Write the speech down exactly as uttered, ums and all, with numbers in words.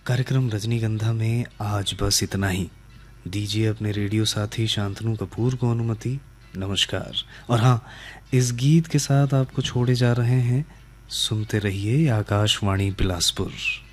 कार्यक्रम रजनीगंधा में आज बस इतना ही। दीजिए अपने रेडियो साथी शांतनु कपूर को अनुमति। नमस्कार। और हाँ, इस गीत के साथ आपको छोड़े जा रहे हैं। सुनते रहिए आकाशवाणी बिलासपुर।